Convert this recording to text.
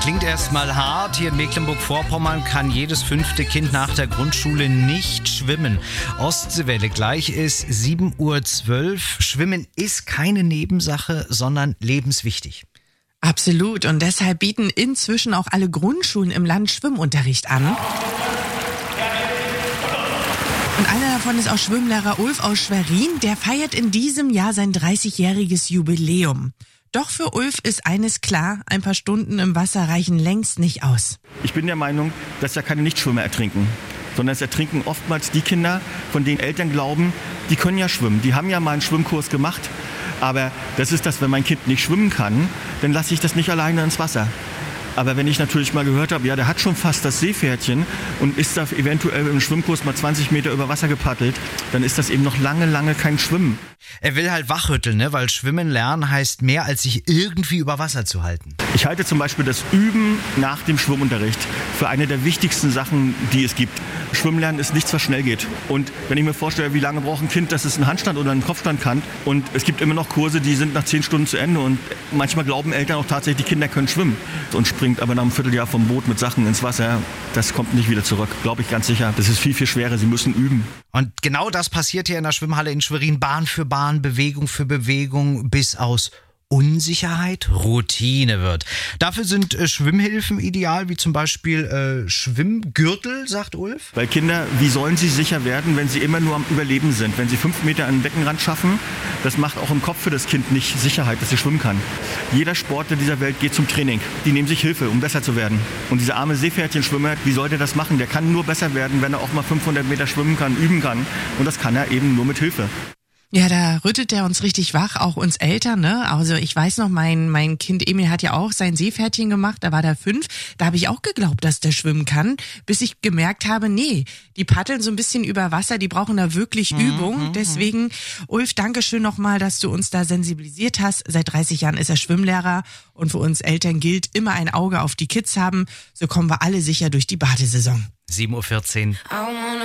klingt erstmal hart. Hier in Mecklenburg-Vorpommern kann jedes 5. Kind nach der Grundschule nicht schwimmen. Ostseewelle, gleich ist 7:12 Uhr. Schwimmen ist keine Nebensache, sondern lebenswichtig. Absolut. Und deshalb bieten inzwischen auch alle Grundschulen im Land Schwimmunterricht an. Und einer davon ist auch Schwimmlehrer Ulf aus Schwerin. Der feiert in diesem Jahr sein 30-jähriges Jubiläum. Doch für Ulf ist eines klar, ein paar Stunden im Wasser reichen längst nicht aus. Ich bin der Meinung, dass ja keine Nichtschwimmer ertrinken, sondern es ertrinken oftmals die Kinder, von denen Eltern glauben, die können ja schwimmen, die haben ja mal einen Schwimmkurs gemacht. Aber das ist das, wenn mein Kind nicht schwimmen kann, dann lasse ich das nicht alleine ins Wasser. Aber wenn ich natürlich mal gehört habe, ja, der hat schon fast das Seepferdchen und ist da eventuell im Schwimmkurs mal 20 Meter über Wasser gepaddelt, dann ist das eben noch lange kein Schwimmen. Er will halt wachrütteln, ne? Weil Schwimmen lernen heißt mehr, als sich irgendwie über Wasser zu halten. Ich halte zum Beispiel das Üben nach dem Schwimmunterricht für eine der wichtigsten Sachen, die es gibt. Schwimmen ist nichts, was schnell geht. Und wenn ich mir vorstelle, wie lange braucht ein Kind, dass es einen Handstand oder einen Kopfstand kann, und es gibt immer noch Kurse, die sind nach 10 Stunden zu Ende, und manchmal glauben Eltern auch tatsächlich, die Kinder können schwimmen, und springt aber nach einem Vierteljahr vom Boot mit Sachen ins Wasser. Das kommt nicht wieder zurück, glaube ich ganz sicher. Das ist viel schwerer, sie müssen üben. Und genau das passiert hier in der Schwimmhalle in Schwerin. Bahn für Bahn, Bewegung für Bewegung, bis aus Unsicherheit Routine wird. Dafür sind Schwimmhilfen ideal, wie zum Beispiel Schwimmgürtel, sagt Ulf. Weil Kinder, wie sollen sie sicher werden, wenn sie immer nur am Überleben sind? Wenn sie 5 Meter an den Beckenrand schaffen, das macht auch im Kopf für das Kind nicht Sicherheit, dass sie schwimmen kann. Jeder Sportler dieser Welt geht zum Training. Die nehmen sich Hilfe, um besser zu werden. Und dieser arme Seepferdchenschwimmer, wie soll der das machen? Der kann nur besser werden, wenn er auch mal 500 Meter schwimmen kann, üben kann. Und das kann er eben nur mit Hilfe. Ja, da rüttelt er uns richtig wach, auch uns Eltern, ne? Also ich weiß noch, mein Kind Emil hat ja auch sein Seepferdchen gemacht, da war der 5. Da habe ich auch geglaubt, dass der schwimmen kann, bis ich gemerkt habe, nee, die paddeln so ein bisschen über Wasser, die brauchen da wirklich Übung. Deswegen, Ulf, Dankeschön nochmal, dass du uns da sensibilisiert hast. Seit 30 Jahren ist er Schwimmlehrer, und für uns Eltern gilt, immer ein Auge auf die Kids haben. So kommen wir alle sicher durch die Badesaison. 7:14 Uhr.